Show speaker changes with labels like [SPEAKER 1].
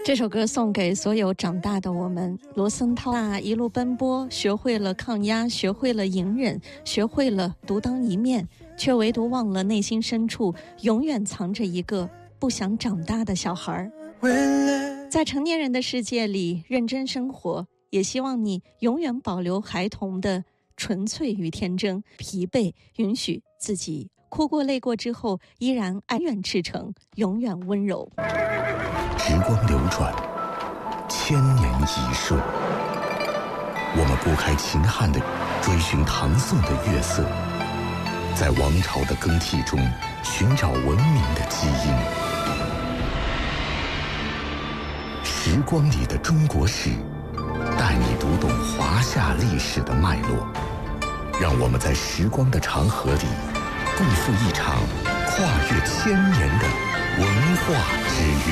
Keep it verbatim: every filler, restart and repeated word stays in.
[SPEAKER 1] 这首歌送给所有长大的我们。罗森涛啊，一路奔波，学会了抗压，学会了隐忍，学会了独当一面，却唯独忘了内心深处永远藏着一个不想长大的小孩。在成年人的世界里认真生活，也希望你永远保留孩童的纯粹与天真，疲惫允许自己哭过累过之后，依然安远赤诚，永远温柔。
[SPEAKER 2] 时光流转，千年一瞬，我们拨开秦汉的追寻唐宋的月色，在王朝的更替中寻找文明的基因。时光里的中国史，带你读懂华夏历史的脉络，让我们在时光的长河里共赴一场跨越千年的文化之旅。